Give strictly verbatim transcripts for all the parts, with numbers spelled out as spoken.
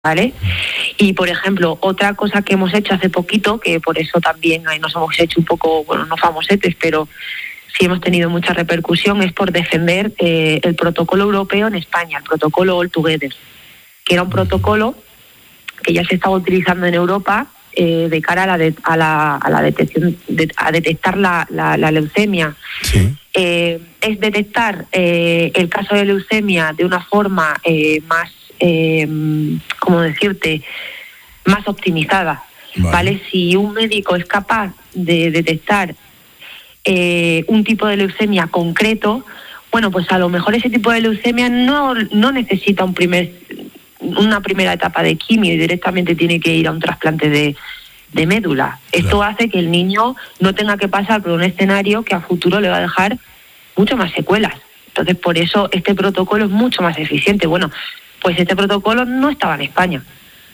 ¿vale? Y, por ejemplo, otra cosa que hemos hecho hace poquito, que por eso también ahí nos hemos hecho un poco, bueno, no famosetes, pero sí hemos tenido mucha repercusión, es por defender eh, el protocolo europeo en España, el protocolo All Together, que era un protocolo que ya se estaba utilizando en Europa eh, de cara a la, de, a la, a la detección, de, a detectar la, la, la leucemia. Sí. Eh, es detectar eh, el caso de leucemia de una forma eh, más, eh, ¿cómo decirte?, más optimizada, ¿vale? ¿vale? Si un médico es capaz de detectar eh, un tipo de leucemia concreto, bueno, pues a lo mejor ese tipo de leucemia no, no necesita un primer, una primera etapa de quimio y directamente tiene que ir a un trasplante de, de médula. Claro. Esto hace que el niño no tenga que pasar por un escenario que a futuro le va a dejar mucho más secuelas. Entonces, por eso este protocolo es mucho más eficiente. Bueno, pues este protocolo no estaba en España.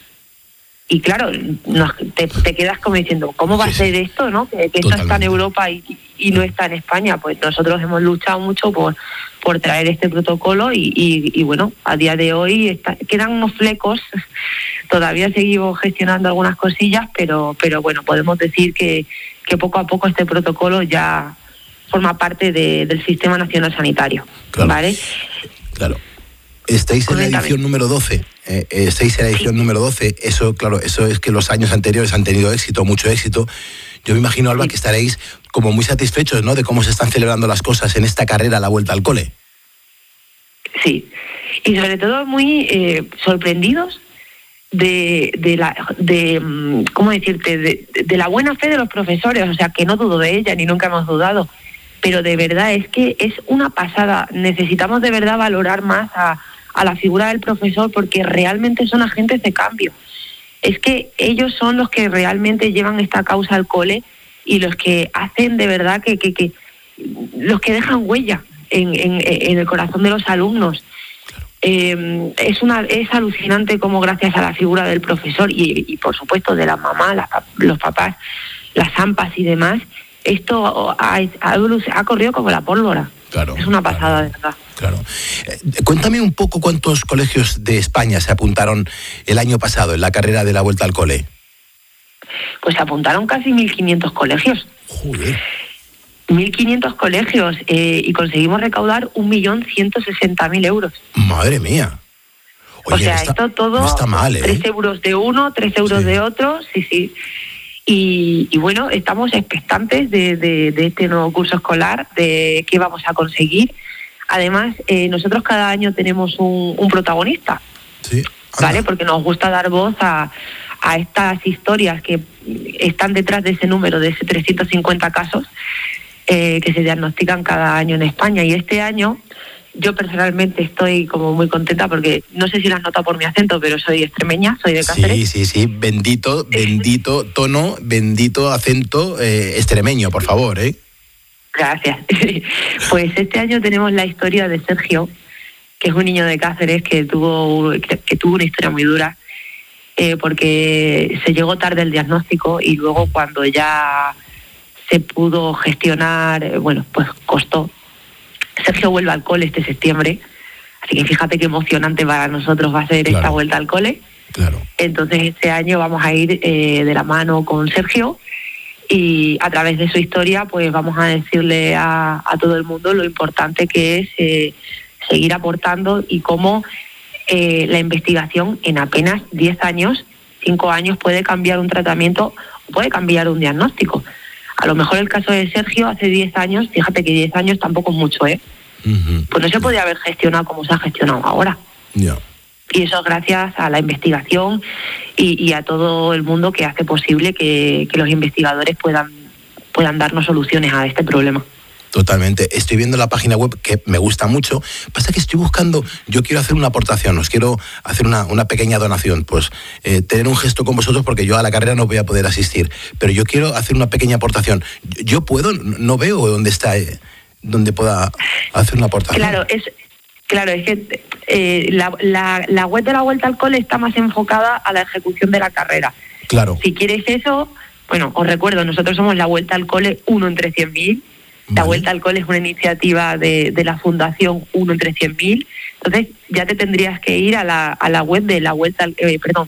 Y claro, nos, te, te quedas como diciendo, ¿cómo va a ser esto, no? Que, que esto está en Europa y, y no está en España. Pues nosotros hemos luchado mucho por, por traer este protocolo y, y, y bueno, a día de hoy está, quedan unos flecos. Todavía seguimos gestionando algunas cosillas, pero pero bueno, podemos decir que, que poco a poco este protocolo ya forma parte de, del Sistema Nacional Sanitario. Claro. ¿Vale? Claro. Estáis en la edición número doce, eh, estáis en la edición sí. número doce, eso, claro, eso es que los años anteriores han tenido éxito, mucho éxito. Yo me imagino, Alba, sí. que estaréis como muy satisfechos, ¿no?, de cómo se están celebrando las cosas en esta carrera, la Vuelta al Cole. Sí, y sobre todo muy eh, sorprendidos de, de la, de, ¿cómo decirte?, de, de la buena fe de los profesores, o sea, que no dudo de ella, ni nunca hemos dudado, pero de verdad es que es una pasada. Necesitamos de verdad valorar más a a la figura del profesor, porque realmente son agentes de cambio. Es que ellos son los que realmente llevan esta causa al cole y los que hacen de verdad que, que, que los que dejan huella en, en, en el corazón de los alumnos. Eh, es una es alucinante cómo gracias a la figura del profesor y, y por supuesto de la mamá, la, los papás, las AMPAs y demás, esto ha, ha, ha corrido como la pólvora. Claro, es una pasada, claro, de verdad. Claro. Eh, cuéntame un poco cuántos colegios de España se apuntaron el año pasado en la carrera de la Vuelta al Cole. Pues se apuntaron casi mil quinientos colegios. Joder. mil quinientos colegios eh, y conseguimos recaudar un millón ciento sesenta mil euros. Madre mía. Oye, o sea, no está, esto todo, no está mal, ¿eh? tres euros de uno, tres euros sí. de otro, sí, sí. Y, y bueno, estamos expectantes de, de, de este nuevo curso escolar, de qué vamos a conseguir. Además, eh, nosotros cada año tenemos un, un protagonista, sí. ¿vale? Porque nos gusta dar voz a, a estas historias que están detrás de ese número, de ese trescientos cincuenta casos eh, que se diagnostican cada año en España. Y este año, yo personalmente estoy como muy contenta porque no sé si lo has notado por mi acento, pero soy extremeña, soy de Cáceres. Sí, sí, sí, bendito, bendito tono, bendito acento eh, extremeño, por favor, ¿eh? Gracias. Pues este año tenemos la historia de Sergio, que es un niño de Cáceres que tuvo que, que tuvo una historia muy dura, eh, porque se llegó tarde el diagnóstico y luego cuando ya se pudo gestionar, bueno, pues costó. Sergio vuelve al cole este septiembre, así que fíjate qué emocionante para nosotros va a ser claro. esta vuelta al cole. Claro. Entonces este año vamos a ir eh, de la mano con Sergio y a través de su historia pues vamos a decirle a, a todo el mundo lo importante que es eh, seguir aportando y cómo eh, la investigación en apenas diez años, cinco años puede cambiar un tratamiento, puede cambiar un diagnóstico. A lo mejor el caso de Sergio hace diez años, fíjate que diez años tampoco es mucho, ¿eh? Uh-huh. Pues no se podía haber gestionado como se ha gestionado ahora. Yeah. Y eso es gracias a la investigación y, y a todo el mundo que hace posible que, que los investigadores puedan, puedan darnos soluciones a este problema. Totalmente. Estoy viendo la página web que me gusta mucho. Pasa que estoy buscando, yo quiero hacer una aportación, os quiero hacer una, una pequeña donación, pues eh, tener un gesto con vosotros porque yo a la carrera no voy a poder asistir, pero yo quiero hacer una pequeña aportación. Yo, yo puedo, no veo dónde está, eh, dónde pueda hacer una aportación. Claro, es claro es que eh, la, la, la web de la Vuelta al Cole está más enfocada a la ejecución de la carrera. Claro. Si quieres eso, bueno, os recuerdo, nosotros somos la Vuelta al Cole uno entre cien mil. La Vuelta al Cole es una iniciativa de, de la Fundación uno entre cien mil, Entonces ya te tendrías que ir a la, a la web de la vuelta, al, eh, perdón,